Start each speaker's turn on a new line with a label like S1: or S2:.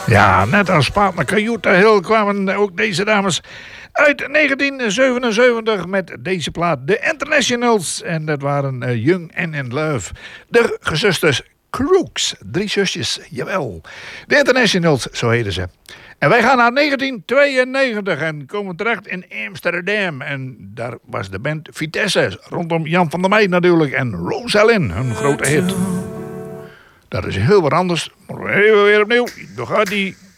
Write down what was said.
S1: Ja, net als Partner Cayuta Hill kwamen ook deze dames uit 1977 met deze plaat, The Internationals. En dat waren Young and in Love. De gezusters Crooks, 3 zusjes, jawel. The Internationals, zo heten ze. En wij gaan naar 1992 en komen terecht in Amsterdam. En daar was de band Vitesse, rondom Jan van der Meij natuurlijk. En Rosalind, hun grote hit. Dat is heel wat anders. Maar even weer opnieuw, daar gaat die.